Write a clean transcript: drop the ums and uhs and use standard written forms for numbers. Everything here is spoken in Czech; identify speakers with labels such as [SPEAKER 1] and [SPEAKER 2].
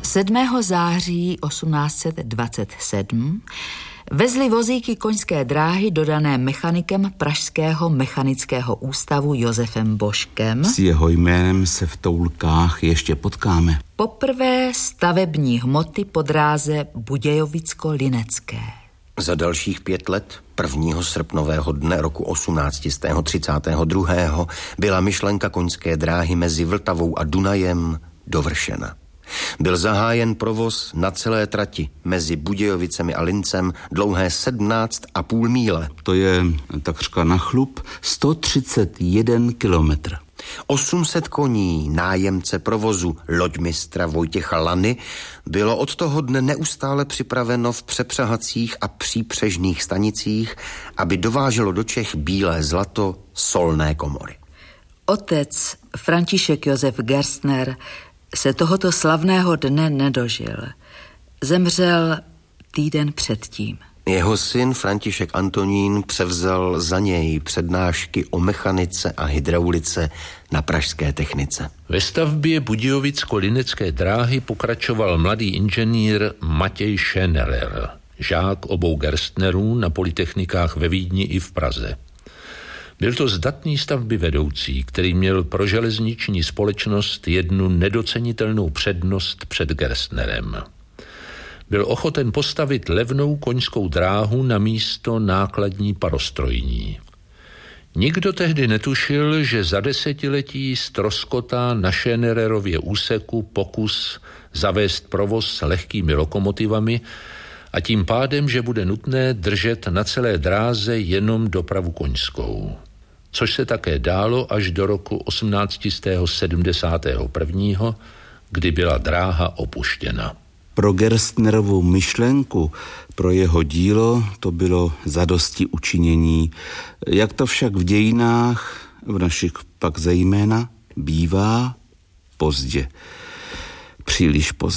[SPEAKER 1] 7. září 1827 vezli vozíky koňské dráhy dodané mechanikem Pražského mechanického ústavu Josefem Božkem.
[SPEAKER 2] S jeho jménem se v Toulkách ještě potkáme.
[SPEAKER 1] Poprvé stavební hmoty po dráze Budějovicko-Linecké.
[SPEAKER 3] Za dalších 5 let, 1. srpnového dne roku 1832. byla myšlenka koňské dráhy mezi Vltavou a Dunajem dovršena. Byl zahájen provoz na celé trati mezi Budějovicemi a Lincem dlouhé 17,5 míle.
[SPEAKER 2] To je takřka na chlup 131 kilometr.
[SPEAKER 3] 800 koní nájemce provozu loďmistra Vojtěcha Lany bylo od toho dne neustále připraveno v přepřahacích a přípřežných stanicích, aby dováželo do Čech bílé zlato solné komory.
[SPEAKER 1] Otec František Josef Gerstner se tohoto slavného dne nedožil. Zemřel týden předtím.
[SPEAKER 3] Jeho syn František Antonín převzal za něj přednášky o mechanice a hydraulice na pražské technice.
[SPEAKER 4] Ve stavbě Budějovicko-Linecké dráhy pokračoval mladý inženýr Matěj Schenerer, žák obou Gerstnerů na polytechnikách ve Vídni i v Praze. Byl to zdatný stavby vedoucí, který měl pro železniční společnost jednu nedocenitelnou přednost před Gerstnerem. Byl ochoten postavit levnou koňskou dráhu na místo nákladní parostrojní. Nikdo tehdy netušil, že za desetiletí ztroskotá na Schenererově úseku pokus zavést provoz s lehkými lokomotivami a tím pádem, že bude nutné držet na celé dráze jenom dopravu koňskou. Což se také dálo až do roku 1871, kdy byla dráha opuštěna.
[SPEAKER 2] Pro Gerstnerovu myšlenku, pro jeho dílo to bylo zadosti učinění. Jak to však v dějinách, v našich pak zejména, bývá pozdě. Příliš pozdě.